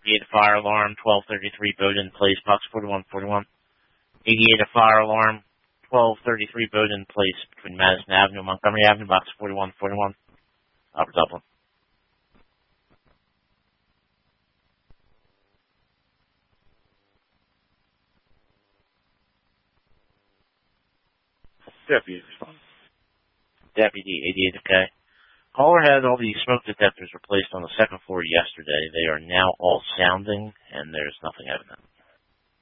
88, a fire alarm, 1233 Bowden Place, box 4141. 88, a fire alarm, 1233 Bowden Place, between Madison Avenue and Montgomery Avenue, box 4141. Upper Dublin. Deputy respond. Deputy 88, okay. Caller had all the smoke detectors replaced on the second floor yesterday. They are now all sounding, and there's nothing evident.